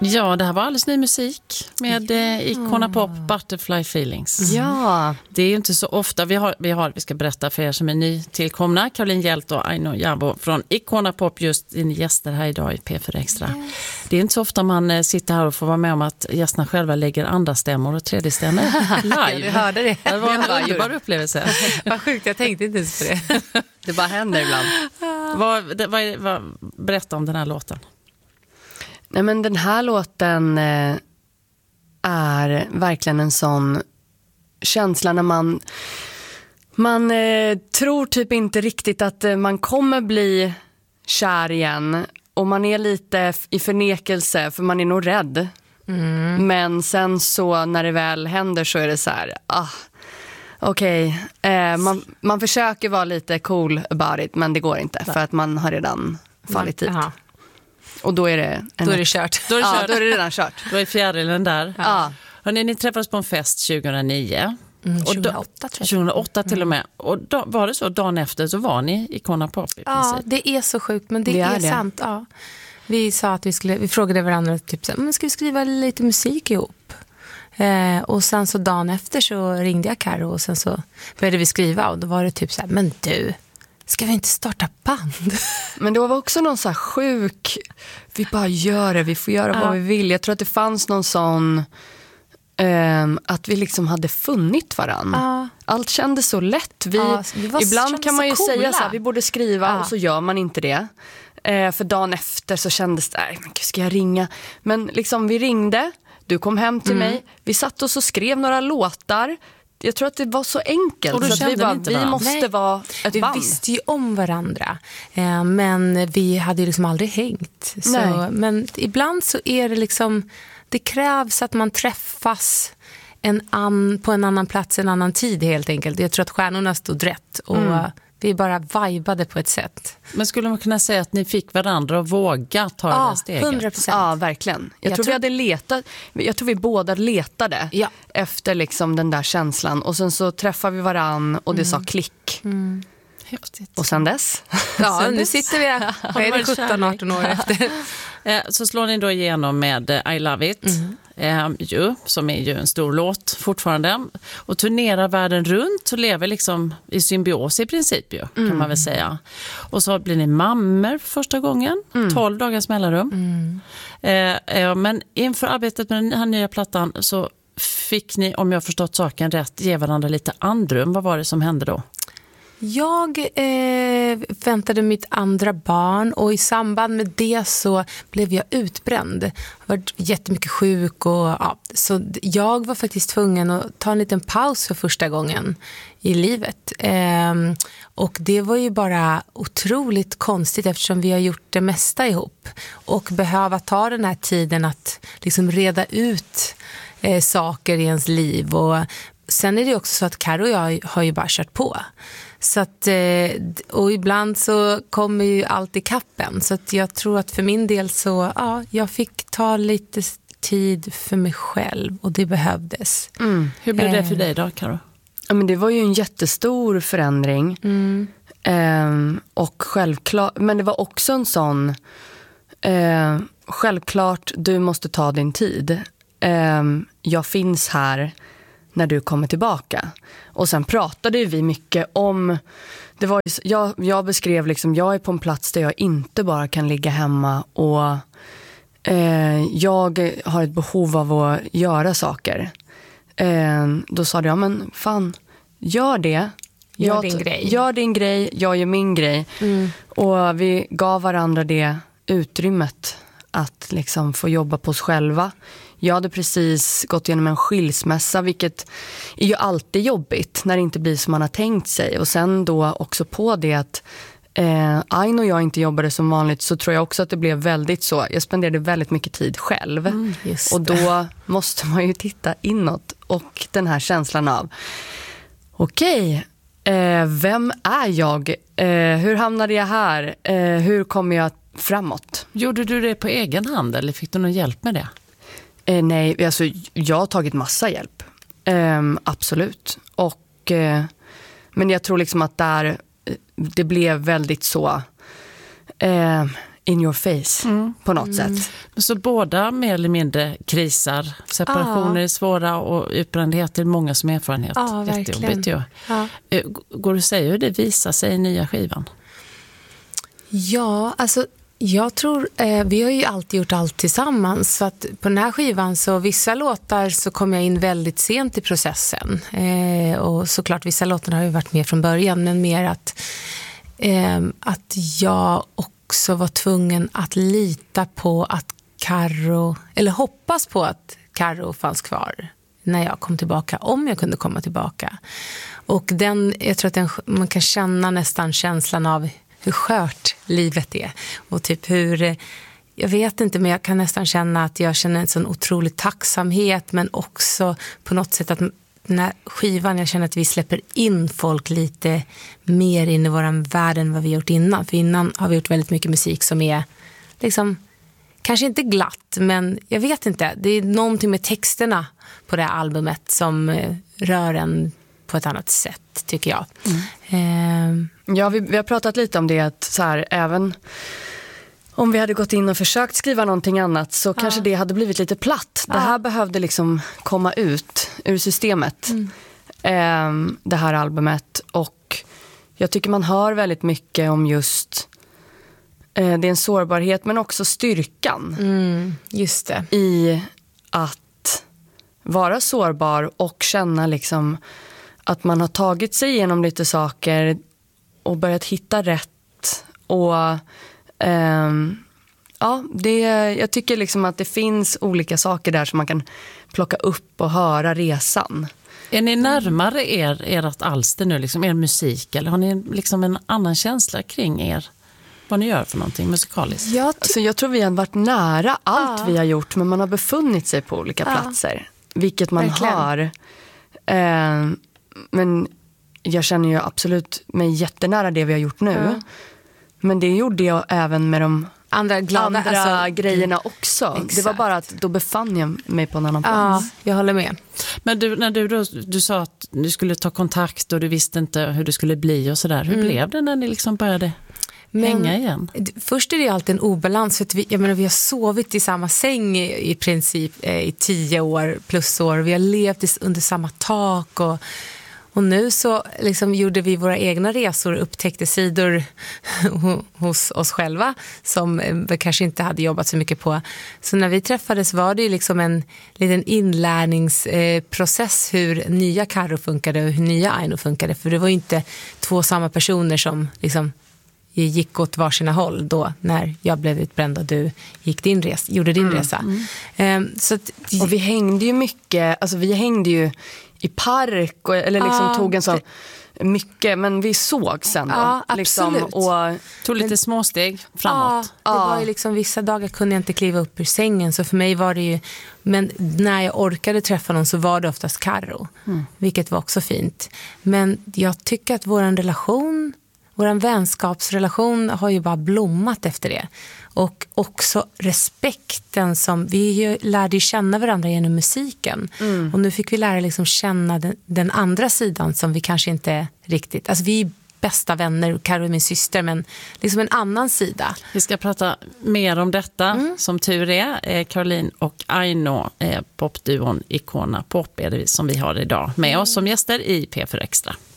Ja, det här var alldeles ny musik med Icona Pop, Butterfly Feelings. Ja. Det är ju inte så ofta. Vi ska berätta för er som är nytillkomna. Caroline Hjält och Aino Jabo från Icona Pop, just din gäster här idag i P4 Extra. Yes. Det är inte så ofta man sitter här och får vara med om att gästerna själva lägger andra stämmor och tredje stämmor live. Du hörde det. Det var en underbar upplevelse. Vad sjukt, jag tänkte inte ens på det. Det bara händer ibland. Berätta om den här låten. Nej, men den här låten är verkligen en sån känsla när man tror typ inte riktigt att man kommer bli kär igen. Och man är lite i förnekelse för man är nog rädd. Mm. Men sen så när det väl händer så är det så här... Okej. Man försöker vara lite cool about it, men det går inte för att man har redan fallit dit. Och då är det kört. Då är det redan kört. Då är fjärilen där. Ja. Hörrni, ni träffades på en fest 2009. 2008 tror jag. 2008 till och med. Och då, var det så, dagen efter så var ni i Icona Pop i princip? Ja, det är så sjukt, men det är sant. Ja. Vi sa att vi frågade varandra typ så här, men ska vi skriva lite musik ihop? Och sen så dagen efter så ringde jag Karo och sen så började vi skriva och då var det typ så här, men du, ska vi inte starta band? Men det var också någon så här sjuk, vi bara gör det, vi får göra vad vi vill. Jag tror att det fanns någon sån att vi liksom hade funnit varann. Allt kändes så lätt. Ibland kan man ju säga så här, vi borde skriva och så gör man inte det. För dagen efter så kändes det, men gud, ska jag ringa? Men liksom vi ringde, du kom hem till mig, vi satt oss och skrev några låtar. Jag tror att det var så enkelt. Och så att vi måste vara ett band. Vi visste ju om varandra. Men vi hade ju liksom aldrig hängt. Så, men ibland så är det liksom... Det krävs att man träffas på en annan plats, en annan tid helt enkelt. Jag tror att stjärnorna stod rätt och vi bara vibade på ett sätt. Men skulle man kunna säga att ni fick varandra att våga ta det där steget? 100%. Ja, verkligen. Jag tror vi hade letat. Jag tror vi båda letade efter liksom den där känslan. Och sen så träffade vi varann och det sa klick. Mm. Häftigt. Och sen dess? Ja, nu sitter vi här. Vad är det, 17-18 år efter? Så slår ni då igenom med I Love It, som är ju en stor låt fortfarande. Och turnerar världen runt och lever liksom i symbios i princip ju, kan man väl säga. Och så blir ni mammor för första gången, 12 dagars mellanrum. Men inför arbetet med den här nya plattan så fick ni, om jag förstått saken rätt, ge varandra lite andrum. Vad var det som hände då? Jag väntade mitt andra barn och i samband med det så blev jag utbränd. Jag var jättemycket sjuk och så jag var faktiskt tvungen att ta en liten paus för första gången i livet. Och det var ju bara otroligt konstigt eftersom vi har gjort det mesta ihop. Och behöva ta den här tiden att liksom reda ut saker i ens liv. Och sen är det också så att Karo och jag har ju bara kört på. Så att, och ibland så kommer ju allt i kappen. Så att jag tror att för min del så, jag fick ta lite tid för mig själv och det behövdes. Hur blev det för dig då, Karo? Ja, men det var ju en jättestor förändring. Och självklart, men det var också en sån, självklart du måste ta din tid. Jag finns här när du kommer tillbaka. Och sen pratade vi mycket om, det var jag beskrev liksom, jag är på en plats där jag inte bara kan ligga hemma och jag har ett behov av att göra saker. Då sa jag, men fan, gör det. Gör din grej. Gör din grej, jag gör min grej. Och vi gav varandra det utrymmet att liksom få jobba på oss själva. Jag hade precis gått igenom en skilsmässa, vilket är ju alltid jobbigt när det inte blir som man har tänkt sig. Och sen då också på det att Aino och jag inte jobbade som vanligt, så tror jag också att det blev väldigt så. Jag spenderade väldigt mycket tid själv. Och då måste man ju titta inåt. Och den här känslan av okej, vem är jag? Hur hamnade jag här? Hur kommer jag framåt? Gjorde du det på egen hand eller fick du någon hjälp med det? Nej, alltså jag har tagit massa hjälp. Absolut. Och, men jag tror liksom att där det blev väldigt så in your face på något sätt. Så båda mer eller mindre krisar. Separationer är svåra och utbrändhet är många som erfarenhet. Ja, verkligen. Jättejobbigt ju. Ja. Går du att säga hur det visar sig i nya skivan? Ja, alltså jag tror, vi har ju alltid gjort allt tillsammans, så att på den här skivan så vissa låtar så kom jag in väldigt sent i processen, och såklart vissa låtar har ju varit med från början, men mer att jag också var tvungen att lita på att Karo, eller hoppas på att Karo fanns kvar när jag kom tillbaka, om jag kunde komma tillbaka. Och jag tror att man kan känna nästan känslan av hur skört livet är. Och typ jag vet inte, men jag kan nästan känna att jag känner en sån otrolig tacksamhet, men också på något sätt att den här skivan, jag känner att vi släpper in folk lite mer in i våran värld än vad vi gjort innan. För innan har vi gjort väldigt mycket musik som är liksom, kanske inte glatt, men jag vet inte. Det är någonting med texterna på det här albumet som rör en på ett annat sätt, tycker jag. Ja, vi har pratat lite om det, att så här, även om vi hade gått in och försökt skriva någonting annat så kanske det hade blivit lite platt. Det här behövde liksom komma ut ur systemet, det här albumet. Och jag tycker man hör väldigt mycket om just det är en sårbarhet, men också styrkan Just det. i att vara sårbar och känna liksom att man har tagit sig igenom lite saker och börjat hitta rätt. Och jag tycker liksom att det finns olika saker där som man kan plocka upp och höra resan. Är ni närmare ert alster nu, liksom er musik, eller har ni liksom en annan känsla kring vad ni gör för någonting musikaliskt? Jag tror vi har varit nära allt vi har gjort, men man har befunnit sig på olika platser, vilket man verkligen har. Men jag känner ju absolut mig jättenära det vi har gjort nu. Men det gjorde jag även med de andra grejerna också. Exakt. Det var bara att då befann jag mig på en annan plats. Ja, jag håller med. Men när du sa att du skulle ta kontakt och du visste inte hur det skulle bli och sådär. Hur blev det när ni liksom började hänga igen? Först är det alltid en obalans, för att vi har sovit i samma säng i princip i 10 år plus år. Vi har levt under samma tak och nu så liksom gjorde vi våra egna resor och upptäckte sidor hos oss själva som vi kanske inte hade jobbat så mycket på. Så när vi träffades var det ju liksom en liten inlärningsprocess hur nya Karo funkade och hur nya Aino funkade. För det var ju inte 2 samma personer som liksom gick åt varsina håll då när jag blev utbränd och du gjorde din resa. Så och vi hängde ju mycket, alltså vi hängde ju i park eller liksom tog en sån mycket, men vi såg sen då. Ja, absolut. Liksom, och tog lite småsteg framåt. Ja, det var ju liksom, vissa dagar kunde jag inte kliva upp ur sängen, så för mig var det ju, men när jag orkade träffa någon så var det oftast Karo, vilket var också fint. Men jag tycker att vår vänskapsrelation har ju bara blommat efter det. Och också respekten som vi lärde känna varandra genom musiken. Och nu fick vi lära liksom känna den andra sidan som vi kanske inte riktigt... Alltså vi är bästa vänner, Karo är min syster, men liksom en annan sida. Vi ska prata mer om detta, som tur är. Caroline och Aino, popduon Icona Pop är det som vi har idag med oss som gäster i P4 Extra.